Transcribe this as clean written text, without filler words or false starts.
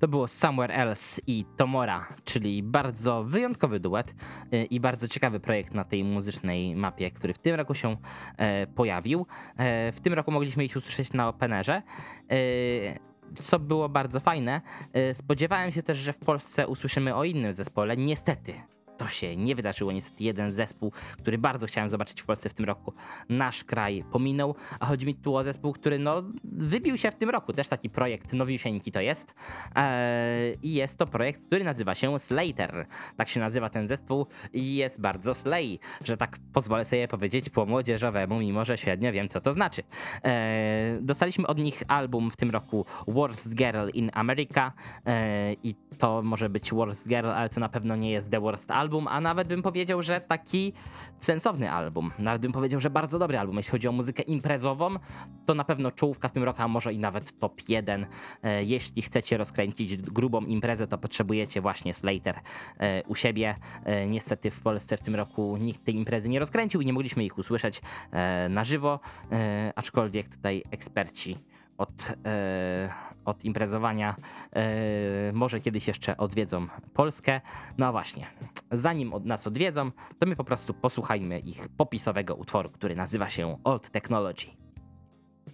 To było Somewhere Else i Tomora, czyli bardzo wyjątkowy duet i bardzo ciekawy projekt na tej muzycznej mapie, który w tym roku się pojawił. W tym roku mogliśmy ich usłyszeć na Openerze, co było bardzo fajne. Spodziewałem się też, że w Polsce usłyszymy o innym zespole. Niestety to się nie wydarzyło. Niestety jeden zespół, który bardzo chciałem zobaczyć w Polsce w tym roku, nasz kraj pominął, a chodzi mi tu o zespół, który wybił się w tym roku. Też taki projekt nowisieńki to jest. I jest to projekt, który nazywa się Slater. Tak się nazywa ten zespół i jest bardzo slay, że tak pozwolę sobie powiedzieć po młodzieżowemu, mimo że średnio wiem, co to znaczy. Dostaliśmy od nich album w tym roku Worst Girl in America i to może być Worst Girl, ale to na pewno nie jest The Worst Album, a nawet bym powiedział, że taki sensowny album. Nawet bym powiedział, że bardzo dobry album. Jeśli chodzi o muzykę imprezową, to na pewno czołówka w tym roku, a może i nawet top 1. Jeśli chcecie rozkręcić grubą imprezę, to potrzebujecie właśnie Slater u siebie. Niestety w Polsce w tym roku nikt tej imprezy nie rozkręcił i nie mogliśmy ich usłyszeć na żywo, aczkolwiek tutaj eksperci od imprezowania może kiedyś jeszcze odwiedzą Polskę. No a właśnie, zanim od nas odwiedzą, to my po prostu posłuchajmy ich popisowego utworu, który nazywa się Old Technology.